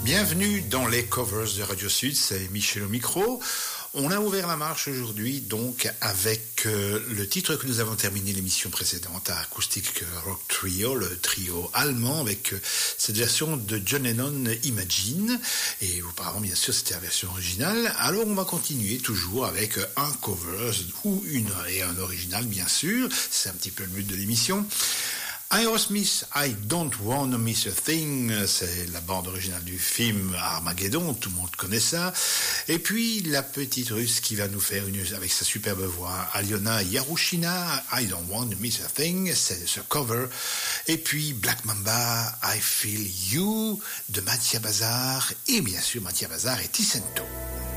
Bienvenue dans les covers de Radio Sud, c'est Michel au micro. On a ouvert la marche aujourd'hui donc avec le titre que nous avons terminé l'émission précédente, Acoustic Rock Trio, le trio allemand avec cette version de John Lennon Imagine. Et auparavant bien sûr c'était la version originale. Alors on va continuer toujours avec un cover ou un original bien sûr, c'est un petit peu le but de l'émission. Aerosmith, I Don't Wanna Miss a Thing, c'est la bande originale du film Armageddon, tout le monde connaît ça. Et puis la petite russe qui va nous faire avec sa superbe voix, Aliona Yarushina, I Don't Wanna Miss a Thing, c'est ce cover. Et puis Black Mamba, I Feel You, de Mattia Bazar, et bien sûr Mattia Bazar et Ticento.